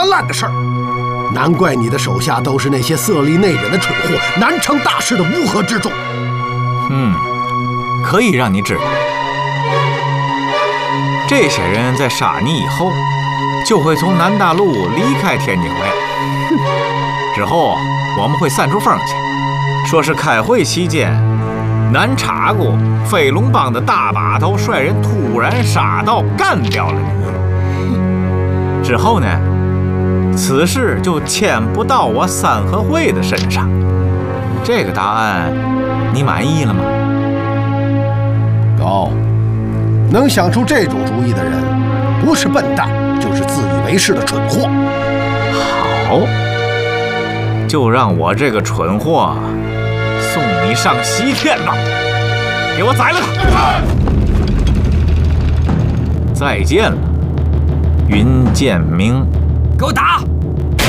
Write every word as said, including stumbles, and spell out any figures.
翻烂的事儿。难怪你的手下都是那些色厉内荏的蠢货，难成大事的乌合之众。 嗯，可以让你知道，这些人在杀你以后，就会从南大路离开天津来。之后我们会散出风去，说是开会期间，南叉谷飞龙帮的大把头率人突然杀到，干掉了你。之后呢，此事就牵不到我三合会的身上。这个答案你满意了吗？ 高，能想出这种主意的人，不是笨蛋，就是自以为是的蠢货。 好，就让我这个蠢货送你上西天吧！给我宰了他！再见了，云剑明。 给我打！